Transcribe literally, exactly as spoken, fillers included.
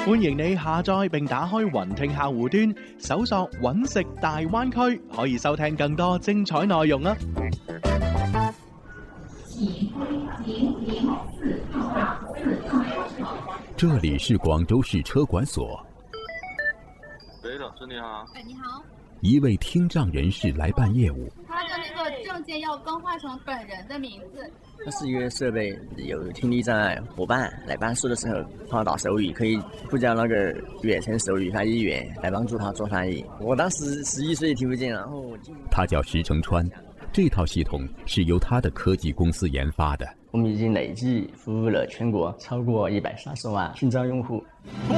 歡迎你下載並打開雲聽客戶端，搜索揾食大灣區，可以收聽更多精彩內容啊！ 這裡是廣州市車管所。 喂，老師你好。 哎，你好。 一位聽障人士來辦業務。 他的那個證件要更換成本人的名字。 它是一個設備，有聽力障礙夥伴來辦事的時候，碰到手語可以呼叫那個遠程手語翻譯員來幫助他做翻譯。我當時十一歲聽不見，然後我進他叫石成川，這套系統是由他的科技公司研發的。 我們已經累計服務了全國超過一百三十萬聽障用戶。